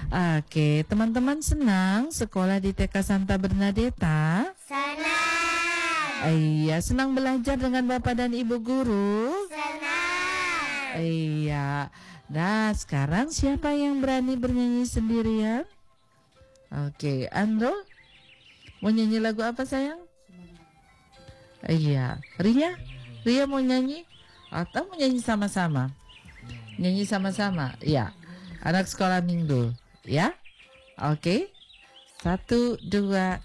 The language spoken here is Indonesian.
Oke, teman-teman senang sekolah di TK Santa Bernadetta? Senang. Iya, senang belajar dengan Bapak dan Ibu guru? Senang. Iya. Nah, sekarang siapa yang berani bernyanyi sendirian? Oke, Andro, mau nyanyi lagu apa sayang? Iya, Ria mau nyanyi? Atau mau nyanyi sama-sama? Nyanyi sama-sama, ya. Anak sekolah minggu, ya. Oke, 1, 2,